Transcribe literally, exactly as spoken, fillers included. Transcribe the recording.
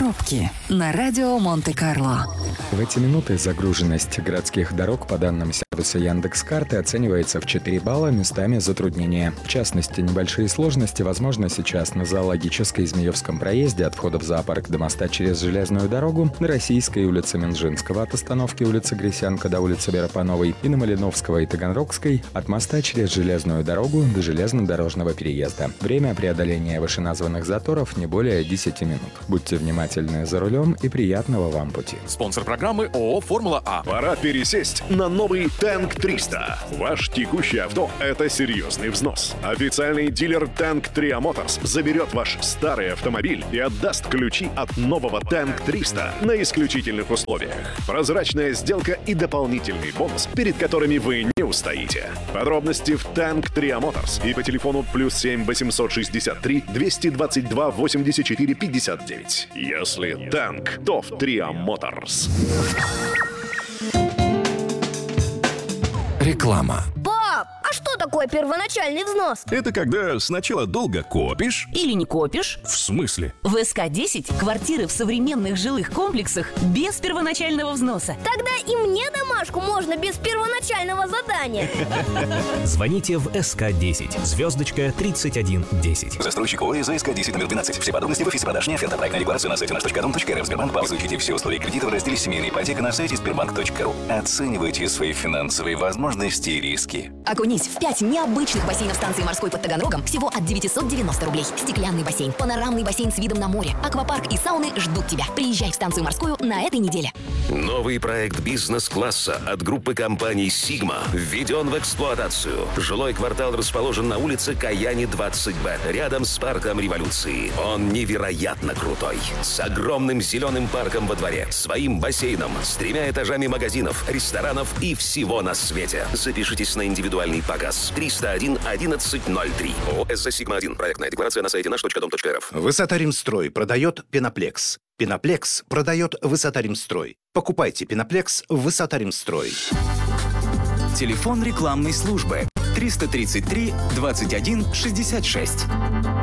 Пробки на радио Монте-Карло. В эти минуты загруженность городских дорог по данным сервиса Яндекс.Карты оценивается в четыре балла, местами затруднения. В частности, небольшие сложности возможны сейчас на Зоологической и Змеевском проезде от входа в зоопарк до моста через железную дорогу, на Российской улице Минжинского от остановки улицы Гресянка до улицы Веропановой и на Малиновского и Таганрогской от моста через железную дорогу до железнодорожного переезда. Время преодоления вышеназванных заторов не более десяти минут. Будьте внимательны за рулем и приятного вам пути. Спонсор программы ООО «Формула А». Пора пересесть на новый Танк триста. Ваш текущий авто – это серьезный взнос. Официальный дилер Танк Tria Motors заберет ваш старый автомобиль и отдаст ключи от нового Танк триста на исключительных условиях. Прозрачная сделка и дополнительный бонус, перед которыми вы не устоите. Подробности в Танк Tria Motors и по телефону плюс семь восемьсот шестьдесят три двести двадцать два восемьдесят четыре пятьдесят девять. Если танк, то в Tria Motors. Реклама. Пап, а что такое первоначальный взнос? Это когда сначала долго копишь. Или не копишь. В смысле? В эс ка десять квартиры в современных жилых комплексах без первоначального взноса. Тогда и мне домашку можно без первоначального задания. Звоните в эс ка десять, звездочка тридцать один десять. Застройщик ОАО за эс ка десять номер двенадцать. Все подробности в офисе продаж. Не оферта. Проектная декларация на сайте наш точка дом точка эр эф. Сбербанк. Изучите все условия кредита в разделе «Семейная ипотека» на сайте сбербанк точка ру. Оценивайте свои финансовые возможности и риски. Окунись в пять необычных бассейнов станции морской под Таганрогом всего от девятьсот девяносто рублей. Стеклянный бассейн, панорамный бассейн с видом на море, аквапарк и сауны ждут тебя. Приезжай в станцию морскую на этой неделе. Новый проект бизнес-класса от группы компаний «Сигма» введен в эксплуатацию. Жилой квартал расположен на улице Каяни, двадцать бэ, рядом с парком Революции. Он невероятно крутой. С огромным зеленым парком во дворе, своим бассейном, с тремя этажами магазинов, ресторанов и всего на свете. Запишитесь на индивидуальный показ. триста один одиннадцать ноль три. ООО «СЗ Сигма один». Проектная декларация на сайте наш точка дом точка эр эф. Высота-Римстрой продает Пеноплекс. Пеноплекс продает Высота-Римстрой. Покупайте Пеноплекс в Высота-Римстрой. Телефон рекламной службы триста тридцать три двадцать один шестьдесят шесть.